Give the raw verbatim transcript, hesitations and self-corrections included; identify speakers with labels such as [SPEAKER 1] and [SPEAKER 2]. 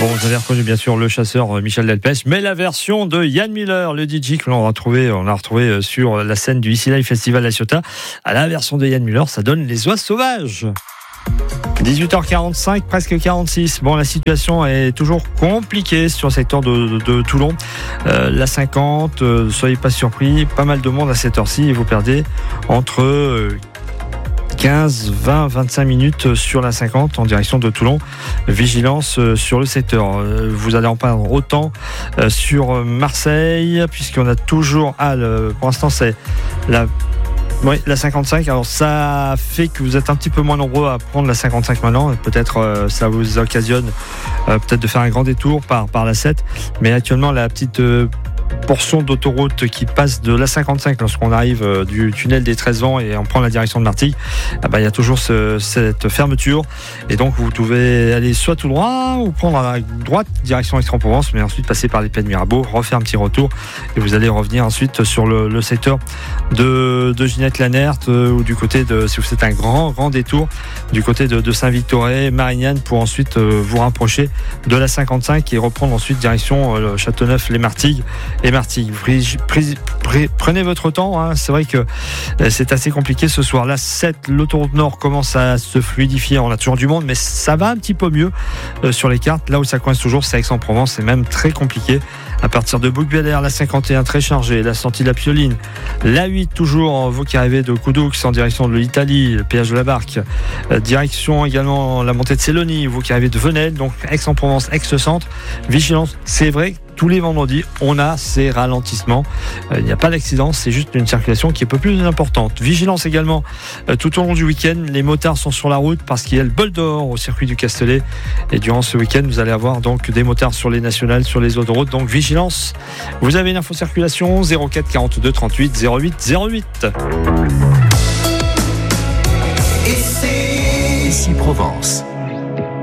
[SPEAKER 1] Bon, vous avez reconnu bien sûr le chasseur Michel Delpech, mais la version de Yann Miller, le D J que l'on a retrouvé, on a retrouvé sur la scène du Easy Life Festival à Ciotat. À la version de Yann Miller, ça donne Les Oies Sauvages. dix-huit heures quarante-cinq, presque quarante-six. Bon, la situation est toujours compliquée sur le secteur de, de, de Toulon. Euh, la cinquante, euh, soyez pas surpris, pas mal de monde à cette heure-ci et vous perdez entre euh, quinze, vingt, vingt-cinq minutes sur la cinquante en direction de Toulon. Vigilance sur le secteur. Vous allez en perdre autant sur Marseille, puisqu'on a toujours... Ah, le, pour l'instant, c'est la... Oui, la cinquante-cinq. Alors, ça fait que vous êtes un petit peu moins nombreux à prendre la cinquante-cinq maintenant. Peut-être euh, ça vous occasionne euh, peut-être de faire un grand détour par, par la sept. Mais actuellement, la petite... Euh, portion d'autoroute qui passe de la cinquante-cinq lorsqu'on arrive du tunnel des treize vents et on prend la direction de Martigues, ah bah, il y a toujours ce, cette fermeture et donc vous devez aller soit tout droit ou prendre à la droite direction Aix-en-Provence, mais ensuite passer par les Pays de Mirabeau, refaire un petit retour et vous allez revenir ensuite sur le, le secteur de, de Ginette-Lanert euh, ou du côté de, si vous faites un grand grand détour du côté de, de Saint-Victoré, Marignane, pour ensuite euh, vous rapprocher de la cinquante-cinq et reprendre ensuite direction euh, Châteauneuf-les-Martigues et Martigues. Prenez votre temps, hein. C'est vrai que c'est assez compliqué ce soir. La sept, l'autoroute Nord commence à se fluidifier. On a toujours du monde, mais ça va un petit peu mieux sur les cartes. Là où ça coince toujours, c'est Aix-en-Provence. C'est même très compliqué. À partir de Bouc-Bélair, la cinquante et un très chargée, la sortie de la Pioline. La huit, toujours, vous qui arrivez de Coudoux en direction de l'Italie, le péage de la Barque. Direction également la montée de Célonie, vous qui arrivez de Venelle, donc Aix-en-Provence, Aix-Centre. Vigilance, c'est vrai. Tous les vendredis, on a ces ralentissements. Euh, il n'y a pas d'accident, c'est juste une circulation qui est un peu plus importante. Vigilance également euh, tout au long du week-end. Les motards sont sur la route parce qu'il y a le bol d'or au circuit du Castellet. Et durant ce week-end, vous allez avoir donc des motards sur les nationales, sur les autoroutes. Donc vigilance. Vous avez une info circulation zéro quatre quarante-deux trente-huit zéro huit zéro huit.
[SPEAKER 2] Ici Provence.